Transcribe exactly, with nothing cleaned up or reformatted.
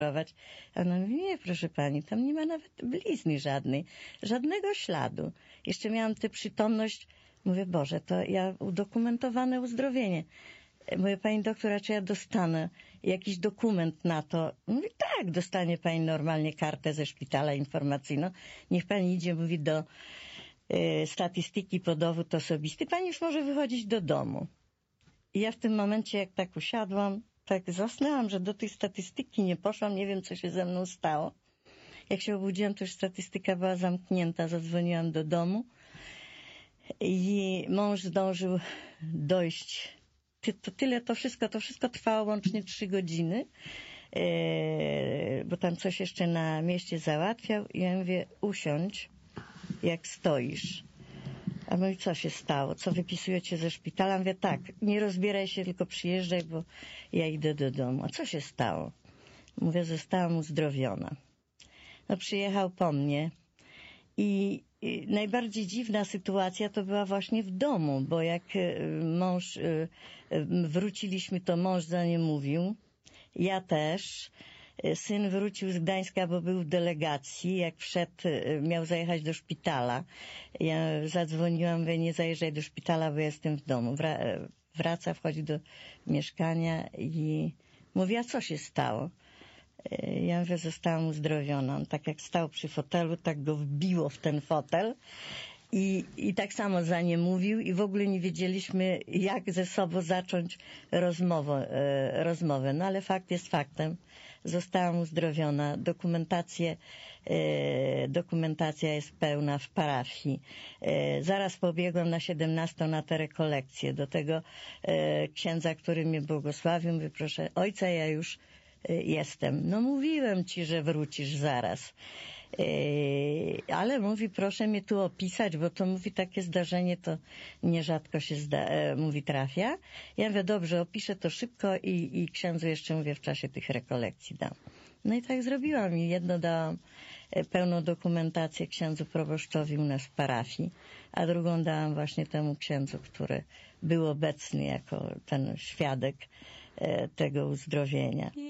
A ona mówi, nie, proszę pani, tam nie ma nawet blizny żadnej, żadnego śladu. Jeszcze miałam tę przytomność, mówię, Boże, to ja udokumentowane uzdrowienie. Mówię, pani doktor, a czy ja dostanę jakiś dokument na to? Mówi, tak, dostanie pani normalnie kartę ze szpitala informacyjną. Niech pani idzie, mówi, do y, statystyki po dowód osobisty. Pani już może wychodzić do domu. I ja w tym momencie, jak tak usiadłam, tak zasnęłam, że do tej statystyki nie poszłam, nie wiem, co się ze mną stało. Jak się obudziłam, to już statystyka była zamknięta, zadzwoniłam do domu i mąż zdążył dojść. To tyle, to wszystko, to wszystko trwało łącznie trzy godziny, bo tam coś jeszcze na mieście załatwiał i ja mówię, usiądź, jak stoisz. A mówi, co się stało? Co wypisujecie ze szpitala? Mówię, tak, nie rozbieraj się, tylko przyjeżdżaj, bo ja idę do domu. A co się stało? Mówię, zostałam uzdrowiona. No przyjechał po mnie i, i najbardziej dziwna sytuacja to była właśnie w domu, bo jak mąż, wróciliśmy, to mąż za nie mówił, ja też. Syn wrócił z Gdańska, bo był w delegacji. Jak wszedł, miał zajechać do szpitala. Ja zadzwoniłam, mówię, nie zajeżdżaj do szpitala, bo jestem w domu. Wraca, wchodzi do mieszkania i mówi, a co się stało? Ja mówię, zostałam uzdrowiona. On tak jak stał przy fotelu, tak go wbiło w ten fotel. I, I tak samo za nie mówił i w ogóle nie wiedzieliśmy, jak ze sobą zacząć rozmowę, e, rozmowę. No ale fakt jest faktem. Zostałam uzdrowiona. Dokumentację, e, dokumentacja jest pełna w parafii. E, zaraz pobiegłam na siedemnastą na te rekolekcje. Do tego e, księdza, który mnie błogosławił, mówię, proszę ojca, ja już jestem. No mówiłem ci, że wrócisz zaraz. Yy, ale mówi, proszę mnie tu opisać, bo to mówi, takie zdarzenie to nierzadko się zda, e, mówi trafia. Ja mówię, dobrze, opiszę to szybko i, i księdzu jeszcze mówię, w czasie tych rekolekcji dam. No i tak zrobiłam i jedno dałam pełną dokumentację księdzu proboszczowi u nas w parafii, a drugą dałam właśnie temu księdzu, który był obecny jako ten świadek e, tego uzdrowienia.